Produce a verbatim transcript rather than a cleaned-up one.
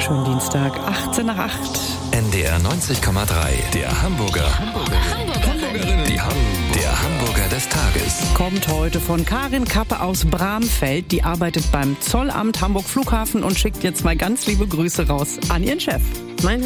Schönen Dienstag, achtzehn nach acht. N D R neunzig Komma drei, der Hamburger. Hamburgerin. Die Ham der Hamburger des Tages. Kommt heute von Karin Kappe aus Bramfeld. Die arbeitet beim Zollamt Hamburg Flughafen und schickt jetzt mal ganz liebe Grüße raus an ihren Chef. Mein